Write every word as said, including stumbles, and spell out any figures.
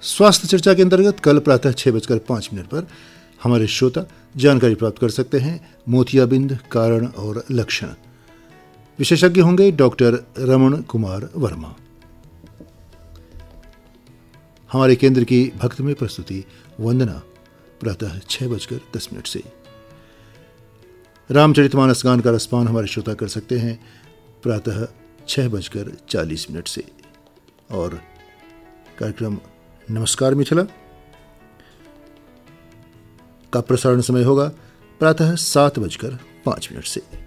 स्वास्थ्य चर्चा के अंतर्गत कल प्रातः छह बजकर पाँच मिनट पर हमारे श्रोता जानकारी प्राप्त कर सकते हैं मोतियाबिंद कारण और लक्षण। विशेषज्ञ होंगे डॉक्टर रमन कुमार वर्मा। हमारे केंद्र की भक्तिमय प्रस्तुति वंदना प्रातः छह बजकर दस मिनट से। रामचरितमानस गान का रसपान हमारे श्रोता कर सकते हैं प्रातः छह बजकर चालीस मिनट से। और कार्यक्रम नमस्कार मिथिला का प्रसारण समय होगा प्रातः सात बजकर पाँच मिनट से।